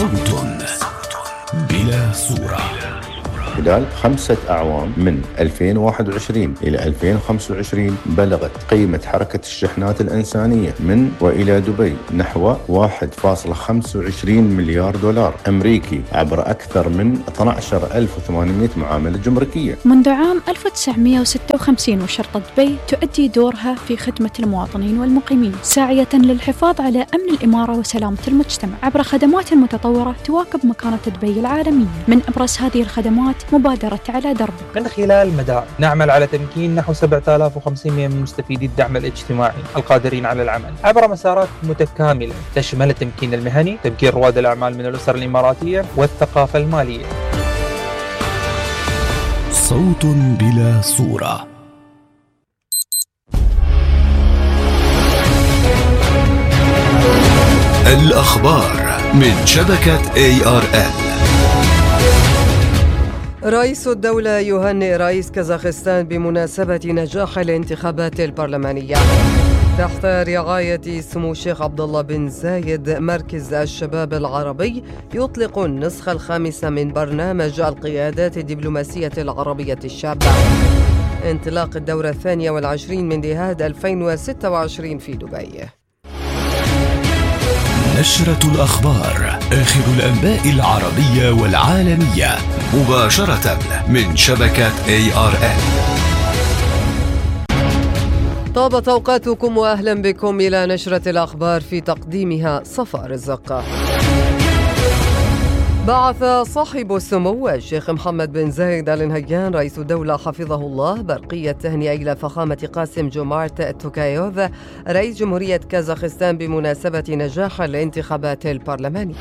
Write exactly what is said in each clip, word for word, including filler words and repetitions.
صوت بلا صورة. خلال خمسة أعوام من ألفين وواحد وعشرين إلى ألفين وخمسة وعشرين بلغت قيمة حركة الشحنات الإنسانية من وإلى دبي نحو واحد فاصلة خمسة وعشرين مليار دولار أمريكي عبر أكثر من اثني عشر ألف وثمانمائة معاملة جمركية. منذ عام ألف وتسعمائة وستة وخمسين وشرطة دبي تؤدي دورها في خدمة المواطنين والمقيمين، ساعية للحفاظ على أمن الإمارة وسلامة المجتمع عبر خدمات متطورة تواكب مكانة دبي العالمية. من أبرز هذه الخدمات مبادرة على درب. من خلال مدار نعمل على تمكين نحو سبعة آلاف وخمسمائة من مستفيدي الدعم الاجتماعي القادرين على العمل عبر مسارات متكاملة تشمل التمكين المهني، تمكين رواد الأعمال من الأسر الإماراتية، والثقافة المالية. صوت بلا صورة. الأخبار من شبكة إيه آر إل. رئيس الدولة يهنئ رئيس كازاخستان بمناسبة نجاح الانتخابات البرلمانية. تحت رعاية سمو الشيخ عبد الله بن زايد، مركز الشباب العربي يطلق النسخة الخامسة من برنامج القيادات الدبلوماسية العربية الشابة. انطلاق الدورة الثانية والعشرين من دهاد ألفين وستة وعشرين في دبي. نشرة الأخبار، آخر الأنباء العربية والعالمية مباشرة من شبكة إيه آر إل. طابت أوقاتكم وأهلا بكم إلى نشرة الأخبار، في تقديمها صفاء رزق. بعث صاحب السمو الشيخ محمد بن زايد آل نهيان رئيس الدولة حفظه الله برقية تهنئة إلى فخامة قاسم جومارت توكايوف رئيس جمهورية كازاخستان بمناسبة نجاح الانتخابات البرلمانية.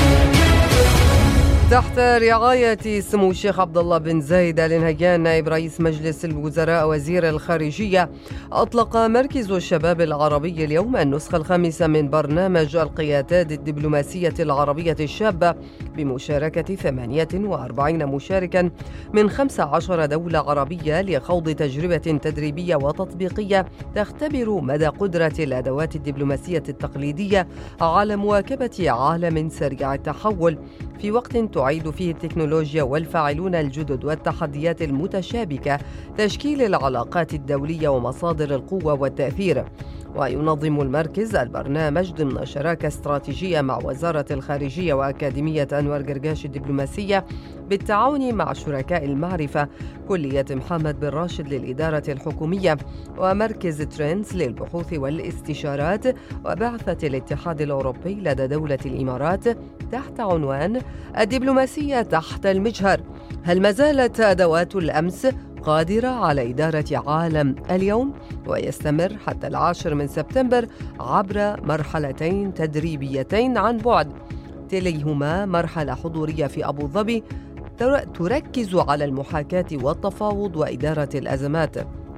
تحت رعاية سمو الشيخ عبد الله بن زايد آل نهيان نائب رئيس مجلس الوزراء وزير الخارجية، أطلق مركز الشباب العربي اليوم النسخة الخامسة من برنامج القيادات الدبلوماسية العربية الشابة بمشاركة ثمانية وأربعين مشاركا من خمس عشرة دولة عربية لخوض تجربة تدريبية وتطبيقية تختبر مدى قدرة الأدوات الدبلوماسية التقليدية على مواكبة عالم سريع التحول في وقت تعيد فيه التكنولوجيا والفاعلون الجدد والتحديات المتشابكة تشكيل العلاقات الدولية ومصادر القوة والتأثير. وينظم المركز البرنامج ضمن شراكة استراتيجية مع وزارة الخارجية وأكاديمية أنور قرقاش الدبلوماسية بالتعاون مع شركاء المعرفة، كلية محمد بن راشد للإدارة الحكومية، ومركز ترينز للبحوث والاستشارات، وبعثة الاتحاد الأوروبي لدى دولة الإمارات تحت عنوان الدبلوماسية تحت المجهر. هل ما زالت أدوات الأمس قادرة على إدارة عالم اليوم؟ ويستمر حتى العاشر من سبتمبر عبر مرحلتين تدريبيتين عن بعد، تليهما مرحلة حضورية في أبو ظبي تركز على المحاكاة والتفاوض وإدارة الأزمات.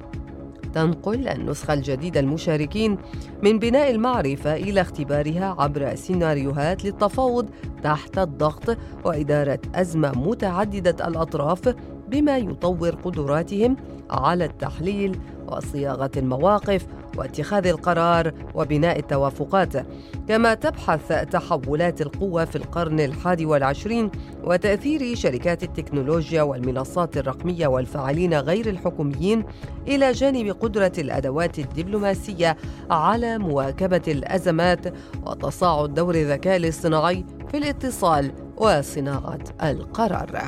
تنقل النسخة الجديدة المشاركين من بناء المعرفة إلى اختبارها عبر سيناريوهات للتفاوض تحت الضغط وإدارة أزمة متعددة الأطراف، بما يطور قدراتهم على التحليل وصياغة المواقف واتخاذ القرار وبناء التوافقات. كما تبحث تحولات القوة في القرن الحادي والعشرين وتأثير شركات التكنولوجيا والمنصات الرقمية والفاعلين غير الحكوميين، إلى جانب قدرة الأدوات الدبلوماسية على مواكبة الأزمات وتصاعد دور الذكاء الاصطناعي في الاتصال وصناعة القرار.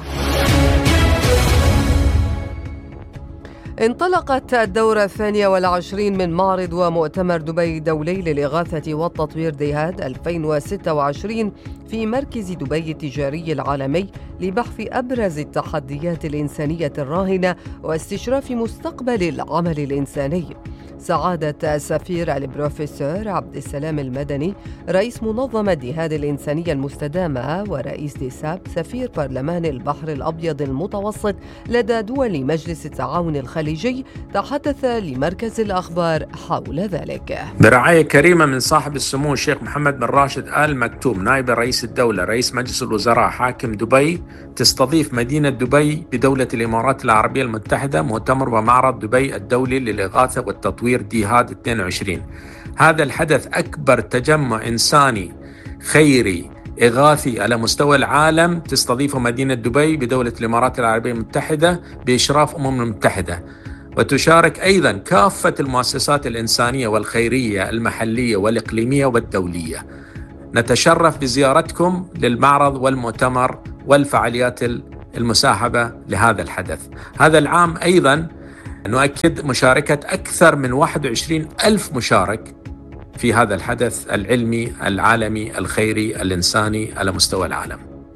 انطلقت الدورة الثانية والعشرين من معرض ومؤتمر دبي الدولي للإغاثة والتطوير دهاد ألفين وستة وعشرين في مركز دبي التجاري العالمي لبحث أبرز التحديات الإنسانية الراهنة واستشراف مستقبل العمل الإنساني. سعادة السفير البروفيسور عبد السلام المدني رئيس منظمة دهاد الإنسانية المستدامة ورئيس ديساب سفير برلمان البحر الأبيض المتوسط لدى دول مجلس التعاون الخليجي تحدث لمركز الأخبار حول ذلك. برعاية كريمة من صاحب السمو الشيخ محمد بن راشد آل مكتوم نائب رئيس الدولة رئيس مجلس الوزراء حاكم دبي، تستضيف مدينة دبي بدولة الإمارات العربية المتحدة مؤتمر ومعرض دبي الدولي للإغاثة والتطوير دهاد اثنين وعشرين. هذا الحدث أكبر تجمع إنساني خيري إغاثي على مستوى العالم تستضيفه مدينة دبي بدولة الإمارات العربية المتحدة بإشراف أمم المتحدة. وتشارك أيضا كافة المؤسسات الإنسانية والخيرية المحلية والإقليمية والدولية. نتشرف بزيارتكم للمعرض والمؤتمر والفعاليات المساهمة لهذا الحدث. هذا العام أيضا نؤكد مشاركة أكثر من واحد وعشرين ألف مشارك في هذا الحدث العلمي العالمي الخيري الإنساني على مستوى العالم.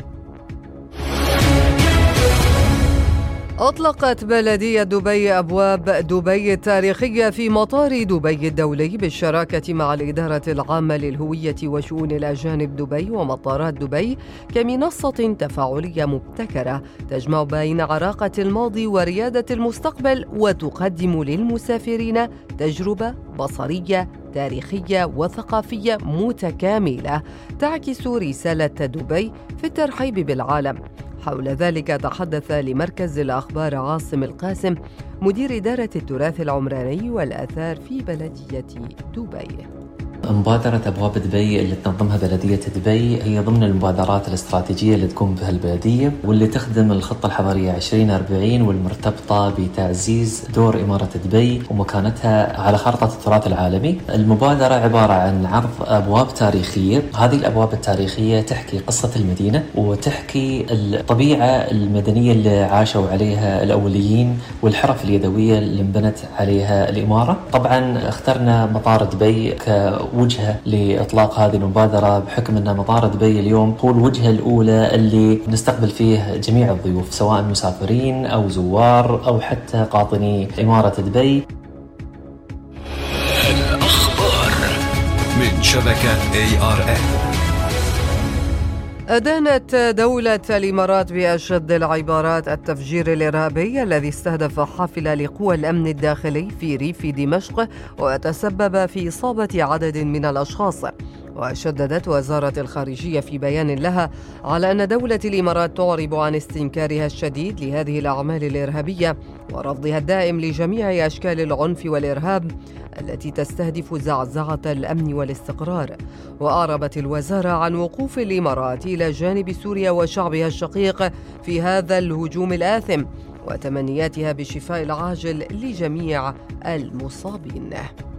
أطلقت بلدية دبي أبواب دبي التاريخية في مطار دبي الدولي بالشراكة مع الإدارة العامة للهوية وشؤون الأجانب دبي ومطارات دبي كمنصة تفاعلية مبتكرة تجمع بين عراقة الماضي وريادة المستقبل، وتقدم للمسافرين تجربة بصرية تاريخية وثقافية متكاملة تعكس رسالة دبي في الترحيب بالعالم. حول ذلك تحدث لمركز الأخبار عاصم القاسم مدير إدارة التراث العمراني والآثار في بلدية دبي. مبادرة أبواب دبي اللي تنظمها بلدية دبي هي ضمن المبادرات الاستراتيجية اللي تقوم بها البلدية، واللي تخدم الخطة الحضرية عشرين أربعين والمرتبطة بتعزيز دور إمارة دبي ومكانتها على خارطة التراث العالمي. المبادرة عبارة عن عرض أبواب تاريخية. هذه الأبواب التاريخية تحكي قصة المدينة وتحكي الطبيعة المدنية اللي عاشوا عليها الأوليين والحرف اليدوية اللي انبنت عليها الإمارة. طبعا اخترنا مطار دبي ك وجهة لإطلاق هذه المبادرة بحكم أن مطار دبي اليوم هو الوجهة الأولى اللي نستقبل فيه جميع الضيوف سواء مسافرين أو زوار أو حتى قاطني إمارة دبي. الأخبار من شبكة إيه آر إن. أدانت دولة الإمارات بأشد العبارات التفجير الإرهابي الذي استهدف حافلة لقوى الأمن الداخلي في ريف دمشق وتسبب في إصابة عدد من الأشخاص. وشددت وزارة الخارجية في بيان لها على أن دولة الإمارات تعرب عن استنكارها الشديد لهذه الأعمال الإرهابية ورفضها الدائم لجميع أشكال العنف والإرهاب التي تستهدف زعزعة الأمن والاستقرار. وأعربت الوزارة عن وقوف الإمارات إلى جانب سوريا وشعبها الشقيق في هذا الهجوم الآثم وتمنياتها بالشفاء العاجل لجميع المصابين.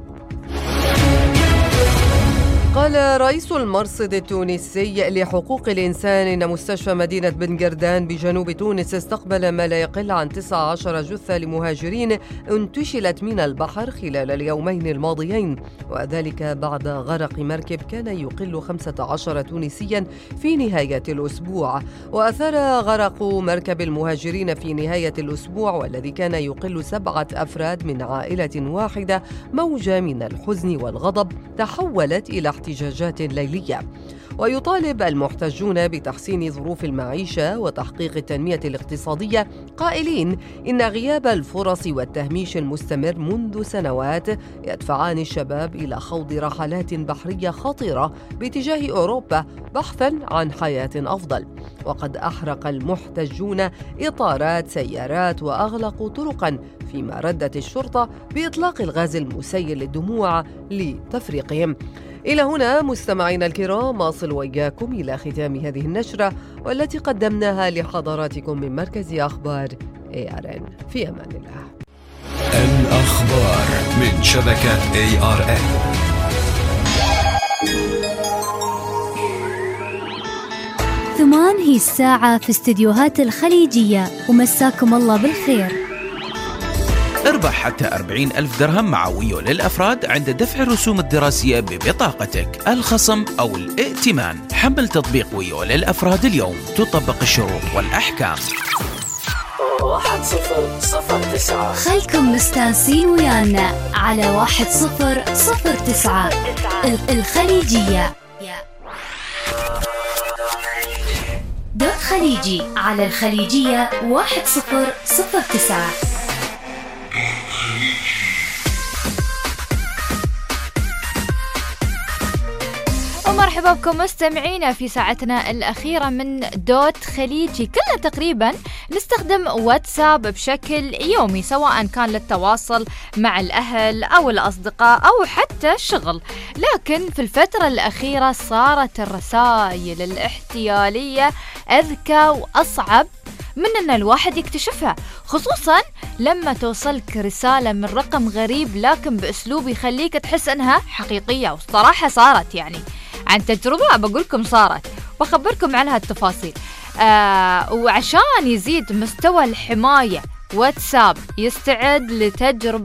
قال رئيس المرصد التونسي لحقوق الإنسان إن مستشفى مدينة بن قردان بجنوب تونس استقبل ما لا يقل عن تسعة عشر جثة لمهاجرين انتشلت من البحر خلال اليومين الماضيين، وذلك بعد غرق مركب كان يقل خمسة عشر تونسيا في نهاية الأسبوع. وأثار غرق مركب المهاجرين في نهاية الأسبوع والذي كان يقل سبعة أفراد من عائلة واحدة موجة من الحزن والغضب تحولت إلى احتجاجات ليلية. ويطالب المحتجون بتحسين ظروف المعيشة وتحقيق التنمية الاقتصادية قائلين إن غياب الفرص والتهميش المستمر منذ سنوات يدفعان الشباب إلى خوض رحلات بحرية خطيرة باتجاه أوروبا بحثاً عن حياة أفضل. وقد أحرق المحتجون إطارات سيارات وأغلقوا طرقاً، فيما ردت الشرطة بإطلاق الغاز المسيل للدموع لتفريقهم. إلى هنا مستمعينا الكرام أصل وإياكم إلى ختام هذه النشرة والتي قدمناها لحضراتكم من مركز أخبار إيه آر إن. في أمان الله. الأخبار من شبكة إيه آر إن. ثمان هي الساعة في استديوهات الخليجية، ومساكم الله بالخير. اربح حتى أربعين ألف درهم مع ويو للأفراد عند دفع الرسوم الدراسية ببطاقتك، الخصم أو الائتمان. حمل تطبيق ويو للأفراد اليوم، تطبق الشروط والأحكام. واحد صفر صفر تسعة. خلكم مستانسين ويانا على واحد صفر صفر تسعة الخليجية. دوت خليجي على الخليجية واحد صفر صفر تسعة. ومرحبا بكم مستمعينا في ساعتنا الأخيرة من دوت خليجي. كلنا تقريبا نستخدم واتساب بشكل يومي، سواء كان للتواصل مع الأهل أو الأصدقاء أو حتى الشغل. لكن في الفترة الأخيرة صارت الرسائل الاحتيالية أذكى وأصعب من أن الواحد يكتشفها، خصوصا لما توصلك رسالة من رقم غريب لكن بأسلوب يخليك تحس أنها حقيقية. والصراحة صارت، يعني عن تجربة بقولكم صارت، بخبركم عنها التفاصيل. آه وعشان يزيد مستوى الحماية، واتساب يستعد لتجربة